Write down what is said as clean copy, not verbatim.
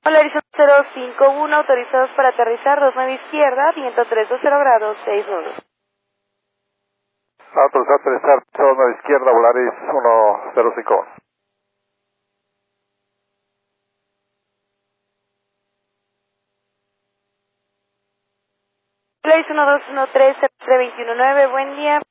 Hola, Horizon 051, autorizados para aterrizar, 29 izquierda, viento 320 grados, 6 nudos. Autorizado a aterrizar, zona de izquierda, Volaris 105. Hola, Horizon 1213, 219, buen día.